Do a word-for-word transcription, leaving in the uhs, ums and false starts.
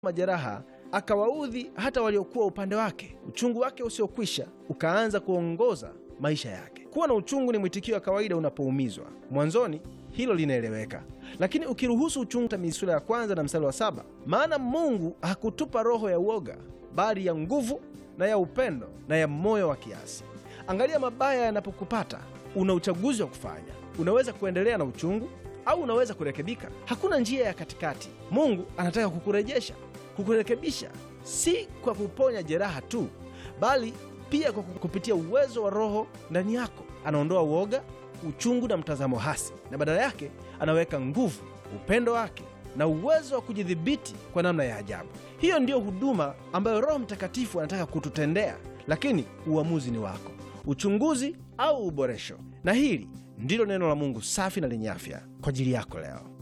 majeraha, akawaudhi hata waliokuwa upande wake. Uchungu wake usiokwisha ukaanza kuongoza maisha yake. Kuwa na uchungu ni mwitikio wa kawaida unapoumizwa. Mwanzoni hilo linaeleweka, lakini ukiruhusu uchungu. Sura ya kwanza na mstari wa saba, maana Mungu hakutupa roho ya uoga, bali ya nguvu na ya upendo na ya moyo wa kiasi. Angalia, mabaya yanapokupata, una uchaguzi wa kufanya. Unaweza kuendelea na uchungu au unaweza kurekebika. Hakuna njia ya katikati. Mungu anataka kukurejesha, kukurekebisha, si kwa kuponya jeraha tu, bali pia kwa kupitia uwezo wa Roho ndani yako. Anaondoa uoga, uchungu na mtazamo hasi, na badala yake anaweka nguvu, upendo wake na uwezo wa kujidhibiti kwa namna ya ajabu. Hiyo ndiyo huduma ambayo Roho Mtakatifu anataka kututendea, lakini uamuzi ni wako: uchunguzi au uboresho. Na hili ndilo neno la Mungu safi na lenye afya kwa ajili yako leo.